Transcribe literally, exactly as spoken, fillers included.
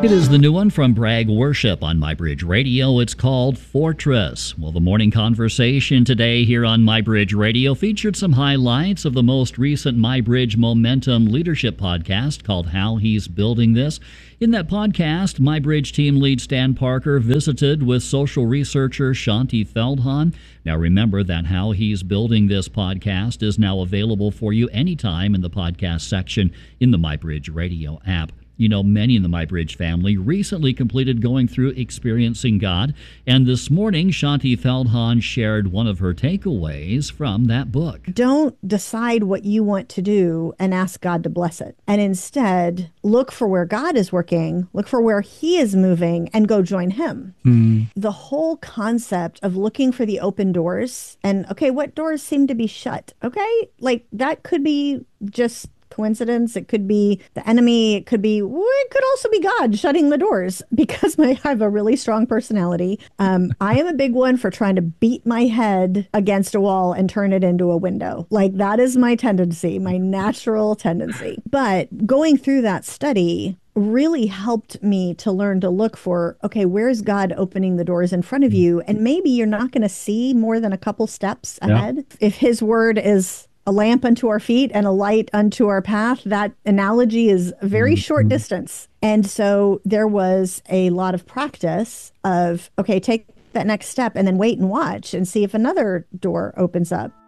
It is the new one from Bragg Worship on MyBridge Radio. It's called Fortress. Well, the morning conversation today here on MyBridge Radio featured some highlights of the most recent MyBridge Momentum Leadership podcast called How He's Building This. In that podcast, MyBridge team lead Stan Parker visited with social researcher Shaunti Feldhahn. Now remember that How He's Building This podcast is now available for you anytime in the podcast section in the MyBridge Radio app. You know, many in the MyBridge family recently completed going through Experiencing God, and this morning, Shaunti Feldhahn shared one of her takeaways from that book. Don't decide what you want to do and ask God to bless it. And instead, look for where God is working, look for where He is moving, and go join Him. Mm. The whole concept of looking for the open doors and, okay, what doors seem to be shut? Okay, like that could be just coincidence. It could be the enemy. It could be, well, it could also be God shutting the doors because my, I have a really strong personality. Um, I am a big one for trying to beat my head against a wall and turn it into a window. Like that is my tendency, my natural tendency. But going through that study really helped me to learn to look for, okay, where's God opening the doors in front of you? And maybe you're not going to see more than a couple steps ahead. Yeah. If His word is a lamp unto our feet and a light unto our path, that analogy is a very mm-hmm. short distance. And so there was a lot of practice of, okay, take that next step and then wait and watch and see if another door opens up.